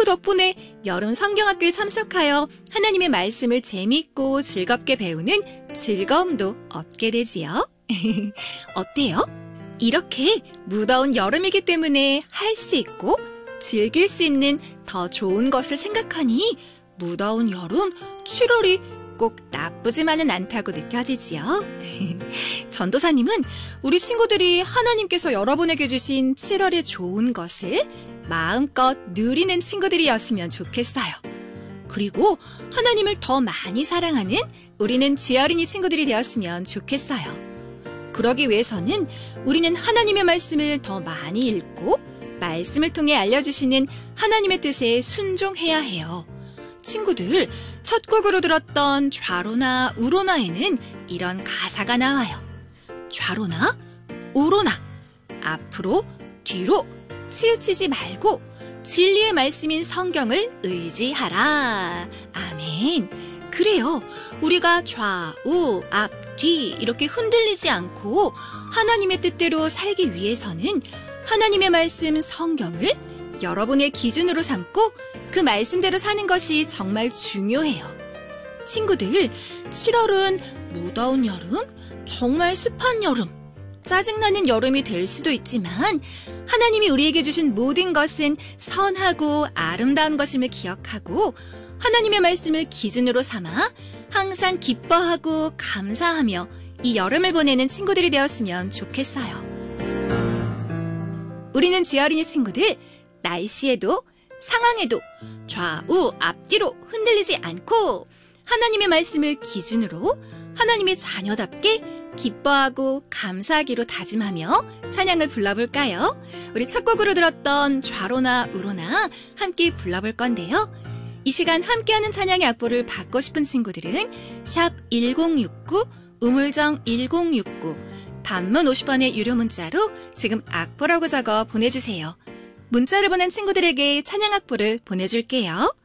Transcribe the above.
덕분에 여름 성경학교에 참석하여 하나님의 말씀을 재미있고 즐겁게 배우는 즐거움도 얻게 되지요. 어때요? 이렇게 무더운 여름이기 때문에 할 수 있고 즐길 수 있는 더 좋은 것을 생각하니 무더운 여름 7월이 꼭 나쁘지만은 않다고 느껴지지요. 전도사님은 우리 친구들이 하나님께서 여러분에게 주신 7월의 좋은 것을 마음껏 누리는 친구들이었으면 좋겠어요. 그리고 하나님을 더 많이 사랑하는 우리는 쥐어린이 친구들이 되었으면 좋겠어요. 그러기 위해서는 우리는 하나님의 말씀을 더 많이 읽고 말씀을 통해 알려주시는 하나님의 뜻에 순종해야 해요. 친구들, 첫 곡으로 들었던 좌로나 우로나에는 이런 가사가 나와요. 좌로나 우로나, 앞으로 뒤로 치우치지 말고 진리의 말씀인 성경을 의지하라. 아멘. 그래요. 우리가 좌우, 앞, 뒤 이렇게 흔들리지 않고 하나님의 뜻대로 살기 위해서는 하나님의 말씀 성경을 여러분의 기준으로 삼고 그 말씀대로 사는 것이 정말 중요해요. 친구들, 7월은 무더운 여름, 정말 습한 여름, 짜증나는 여름이 될 수도 있지만 하나님이 우리에게 주신 모든 것은 선하고 아름다운 것임을 기억하고 하나님의 말씀을 기준으로 삼아 항상 기뻐하고 감사하며 이 여름을 보내는 친구들이 되었으면 좋겠어요. 우리는 쥐어린이 친구들, 날씨에도 상황에도 좌우 앞뒤로 흔들리지 않고 하나님의 말씀을 기준으로 하나님의 자녀답게 기뻐하고 감사하기로 다짐하며 찬양을 불러볼까요? 우리 첫 곡으로 들었던 좌로나 우로나 함께 불러볼 건데요. 이 시간 함께하는 찬양의 악보를 받고 싶은 친구들은 샵 1069 우물정 1069 단문 50원의 유료 문자로 지금 악보라고 적어 보내주세요. 문자를 보낸 친구들에게 찬양 악보를 보내줄게요.